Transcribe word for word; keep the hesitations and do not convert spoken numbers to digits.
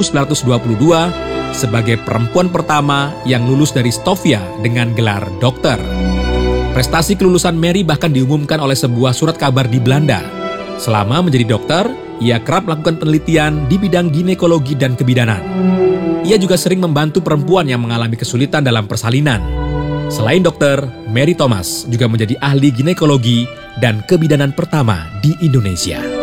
sembilan ratus dua puluh dua sebagai perempuan pertama yang lulus dari Stovia dengan gelar dokter. Prestasi kelulusan Mary bahkan diumumkan oleh sebuah surat kabar di Belanda. Selama menjadi dokter, ia kerap melakukan penelitian di bidang ginekologi dan kebidanan. Ia juga sering membantu perempuan yang mengalami kesulitan dalam persalinan. Selain dokter, Mary Thomas juga menjadi ahli ginekologi dan kebidanan pertama di Indonesia.